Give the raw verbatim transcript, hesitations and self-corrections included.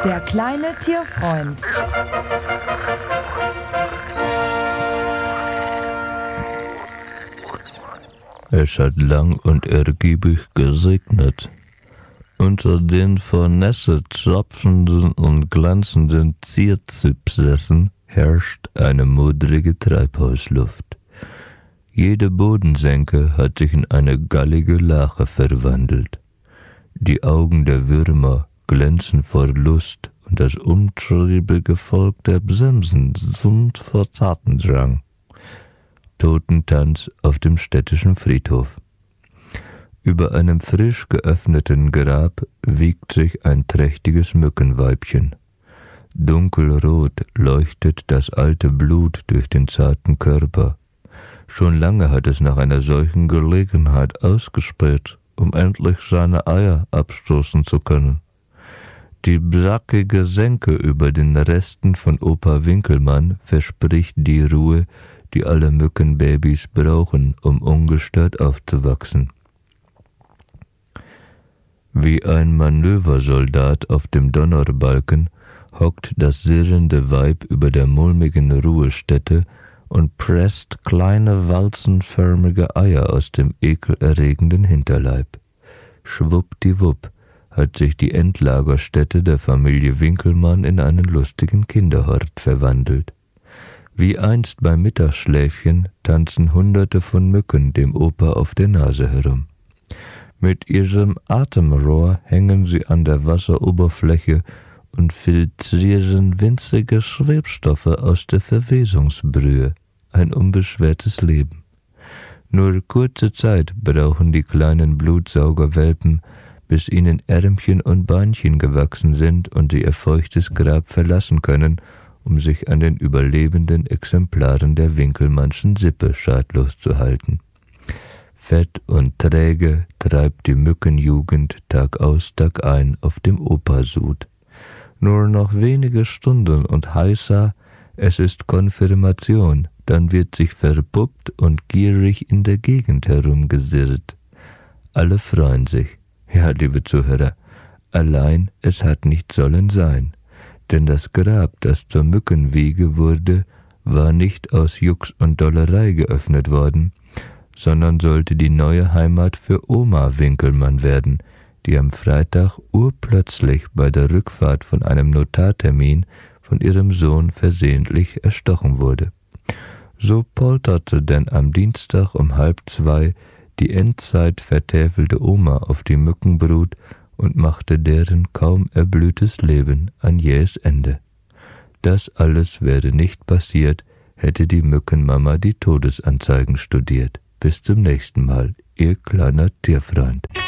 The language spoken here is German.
Der kleine Tierfreund. Es hat lang und ergiebig geregnet. Unter den vor Nässe tropfenden und glanzenden Zierzypsessen herrscht eine modrige Treibhausluft. Jede Bodensenke hat sich in eine gallige Lache verwandelt. Die Augen der Würmer glänzen vor Lust und das umtriebige Volk der Bremsen summt vor Tatendrang. Totentanz auf dem städtischen Friedhof. Über einem frisch geöffneten Grab wiegt sich ein trächtiges Mückenweibchen. Dunkelrot leuchtet das alte Blut durch den zarten Körper. Schon lange hat es nach einer solchen Gelegenheit ausgespäht, um endlich seine Eier abstoßen zu können. Die sackige Senke über den Resten von Opa Winkelmann verspricht die Ruhe, die alle Mückenbabys brauchen, um ungestört aufzuwachsen. Wie ein Manöversoldat auf dem Donnerbalken hockt das sirrende Weib über der mulmigen Ruhestätte und presst kleine walzenförmige Eier aus dem ekelerregenden Hinterleib. Schwuppdiwupp hat sich die Endlagerstätte der Familie Winkelmann in einen lustigen Kinderhort verwandelt. Wie einst beim Mittagsschläfchen tanzen Hunderte von Mücken dem Opa auf der Nase herum. Mit ihrem Atemrohr hängen sie an der Wasseroberfläche und filtrieren winzige Schwebstoffe aus der Verwesungsbrühe. Ein unbeschwertes Leben. Nur kurze Zeit brauchen die kleinen Blutsaugerwelpen, bis ihnen Ärmchen und Beinchen gewachsen sind und sie ihr feuchtes Grab verlassen können, um sich an den überlebenden Exemplaren der Winkelmannschen Sippe schadlos zu halten. Fett und träge treibt die Mückenjugend Tag aus, Tag ein auf dem Opasud. Nur noch wenige Stunden und heißer, es ist Konfirmation, dann wird sich verpuppt und gierig in der Gegend herumgesirrt. Alle freuen sich. Ja, liebe Zuhörer, allein es hat nicht sollen sein. Denn das Grab, das zur Mückenwiege wurde, war nicht aus Jux und Dollerei geöffnet worden, sondern sollte die neue Heimat für Oma Winkelmann werden, die am Freitag urplötzlich bei der Rückfahrt von einem Notartermin von ihrem Sohn versehentlich erstochen wurde. So polterte denn am Dienstag um halb zwei die Endzeit vertäfelte Oma auf die Mückenbrut und machte deren kaum erblühtes Leben ein jähes Ende. Das alles wäre nicht passiert, hätte die Mückenmama die Todesanzeigen studiert. Bis zum nächsten Mal, ihr kleiner Tierfreund.